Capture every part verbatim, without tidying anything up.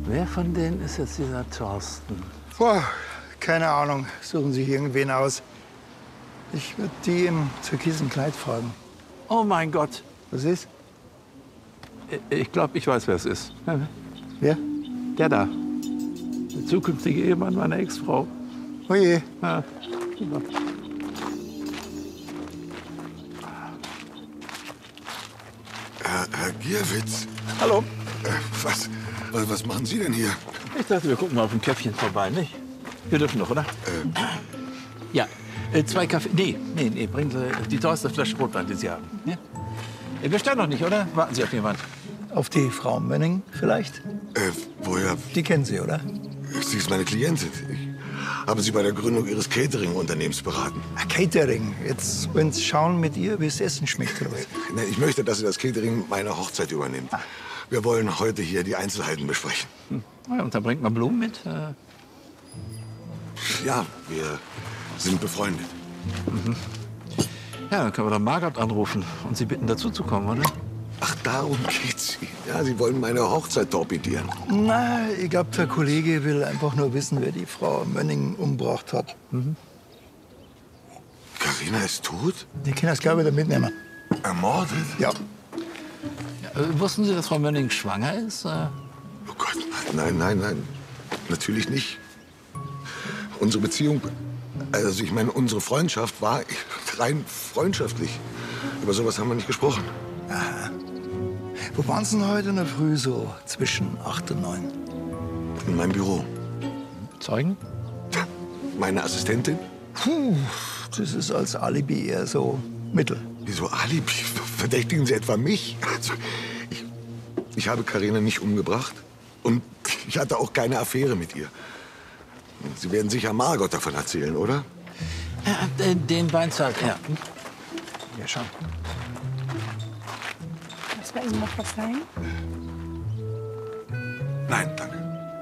Wer von denen ist jetzt dieser Thorsten? Boah, keine Ahnung. Suchen sich irgendwen aus. Ich würde die im türkisen Kleid fragen. Oh mein Gott. Was ist? Ich glaube, ich weiß, wer es ist. Wer? Der da. Der zukünftige Ehemann meiner Ex-Frau. Oh je. Ja. Super. Herr, Herr Gierwitz. Hallo. Äh, was, was, was machen Sie denn hier? Ich dachte, wir gucken mal auf ein Käffchen vorbei, nicht? Wir dürfen doch, oder? Äh, Ja, äh, zwei Kaffee. Nee, nee, nee, bringen Sie die teuerste Flasche Rotwein, die Sie haben. Ja? Äh, Wir stehen noch nicht, oder? Warten Sie auf jemanden. Auf die Frau Mönning vielleicht? äh, woher? Die kennen Sie, oder? Sie ist meine Klientin. Ich habe sie bei der Gründung Ihres Catering-Unternehmens beraten. Ah, Catering. Jetzt wollen Sie schauen mit ihr, wie das Essen schmeckt. Oder was? Ne, Ich möchte, dass sie das Catering meiner Hochzeit übernimmt. Wir wollen heute hier die Einzelheiten besprechen. Ja, und dann bringt man Blumen mit. Äh, Ja, wir sind befreundet. Ja, dann können wir doch Margot anrufen und sie bitten, dazu zu kommen, oder? Ach, darum geht's. Ja, Sie wollen meine Hochzeit torpedieren. Na, ich glaube, der Kollege will einfach nur wissen, wer die Frau Mönning umgebracht hat. Carina ist tot? Die können das, glaube ich, da mitnehmen. Ermordet? Ja. Ja, äh, wussten Sie, dass Frau Mönning schwanger ist? Äh, Oh Gott, nein, nein, nein. Natürlich nicht. Unsere Beziehung, also ich meine, unsere Freundschaft war rein freundschaftlich. Über sowas haben wir nicht gesprochen. Wo waren Sie denn heute in der Früh so zwischen acht und neun? In meinem Büro. Zeugen? Meine Assistentin? Puh, das ist als Alibi eher so mittel. Wieso Alibi? Verdächtigen Sie etwa mich? Also, ich, ich habe Carina nicht umgebracht. Und ich hatte auch keine Affäre mit ihr. Sie werden sicher Margot davon erzählen, oder? Ja, äh, den Wein zahlt er. Ja, schon. Muss bei Ihnen noch was sein? Nein, danke.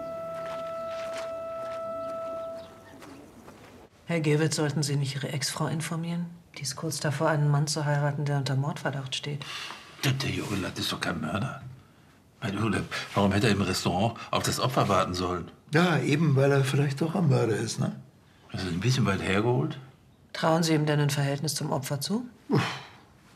Herr Gierwitz, sollten Sie nicht Ihre Ex-Frau informieren? Die ist kurz davor, einen Mann zu heiraten, der unter Mordverdacht steht. Der, der Junge, das ist doch kein Mörder. Mein Junge, warum hätte er im Restaurant auf das Opfer warten sollen? Ja, eben, weil er vielleicht doch ein Mörder ist, ne? Das ist ein bisschen weit hergeholt. Trauen Sie ihm denn ein Verhältnis zum Opfer zu? Uff,